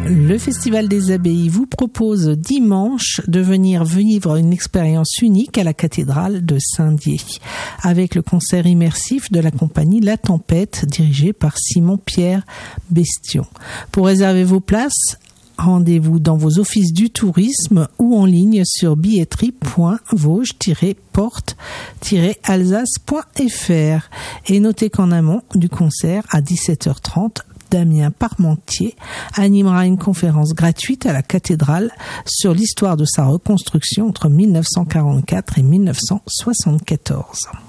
Le Festival des Abbayes vous propose dimanche de venir vivre une expérience unique à la cathédrale de Saint-Dié avec le concert immersif de la compagnie La Tempête dirigé par Simon-Pierre Bestion. Pour réserver vos places, rendez-vous dans vos offices du tourisme ou en ligne sur billetterie.vosges-porte-alsace.fr. Et notez qu'en amont du concert à 17h30, Damien Parmentier animera une conférence gratuite à la cathédrale sur l'histoire de sa reconstruction entre 1944 et 1974.